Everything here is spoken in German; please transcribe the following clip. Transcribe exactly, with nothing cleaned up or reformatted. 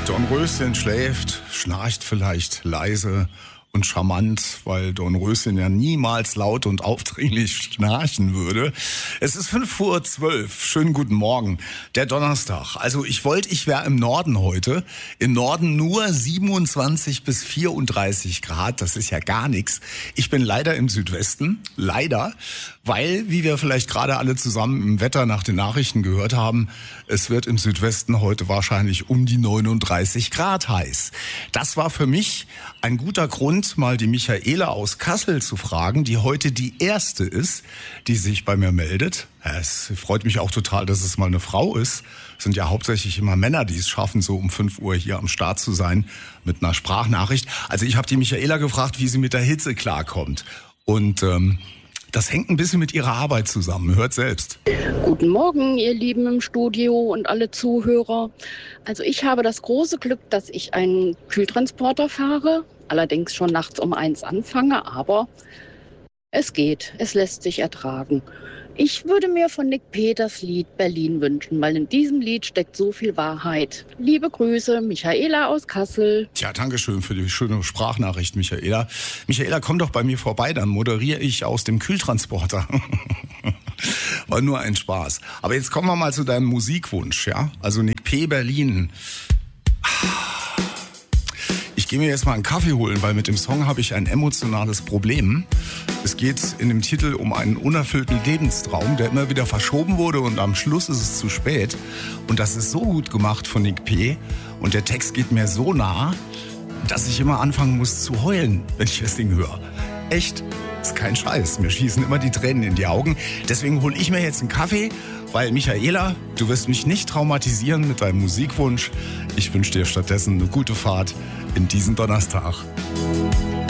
Dornröschen schläft, schnarcht vielleicht leise und charmant, weil Dornröschen ja niemals laut und aufdringlich schnarchen würde. Es ist fünf Uhr zwölf. Schönen guten Morgen. Der Donnerstag. Also ich wollte, ich wäre im Norden heute. Im Norden nur siebenundzwanzig bis vierunddreißig Grad. Das ist ja gar nichts. Ich bin leider im Südwesten. Leider. Weil, wie wir vielleicht gerade alle zusammen im Wetter nach den Nachrichten gehört haben, es wird im Südwesten heute wahrscheinlich um die neununddreißig Grad heiß. Das war für mich ein guter Grund, mal die Michaela aus Kassel zu fragen, die heute die erste ist, die sich bei mir meldet. Es freut mich auch total, dass es mal eine Frau ist. Es sind ja hauptsächlich immer Männer, die es schaffen, so um fünf Uhr hier am Start zu sein mit einer Sprachnachricht. Also ich habe die Michaela gefragt, wie sie mit der Hitze klarkommt. Und ähm, das hängt ein bisschen mit ihrer Arbeit zusammen. Hört selbst. Guten Morgen, ihr Lieben im Studio und alle Zuhörer. Also ich habe das große Glück, dass ich einen Kühltransporter fahre. Allerdings schon nachts um eins anfange, aber es geht, es lässt sich ertragen. Ich würde mir von Nick P. das Lied Berlin wünschen, weil in diesem Lied steckt so viel Wahrheit. Liebe Grüße, Michaela aus Kassel. Tja, danke schön für die schöne Sprachnachricht, Michaela. Michaela, komm doch bei mir vorbei, dann moderiere ich aus dem Kühltransporter. War nur ein Spaß. Aber jetzt kommen wir mal zu deinem Musikwunsch, ja? Also Nick P. Berlin. Ich gehe mir jetzt mal einen Kaffee holen, weil mit dem Song habe ich ein emotionales Problem. Es geht in dem Titel um einen unerfüllten Lebenstraum, der immer wieder verschoben wurde und am Schluss ist es zu spät. Und das ist so gut gemacht von Nick P. Und der Text geht mir so nah, dass ich immer anfangen muss zu heulen, wenn ich das Ding höre. Echt, ist kein Scheiß. Mir schießen immer die Tränen in die Augen. Deswegen hole ich mir jetzt einen Kaffee, weil Michaela, du wirst mich nicht traumatisieren mit deinem Musikwunsch. Ich wünsche dir stattdessen eine gute Fahrt in diesen Donnerstag.